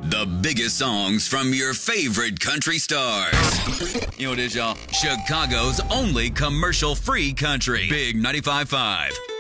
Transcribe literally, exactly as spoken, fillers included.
The biggest songs from your favorite country stars. You know what it is, y'all? Chicago's only commercial-free country. Big ninety-five point five.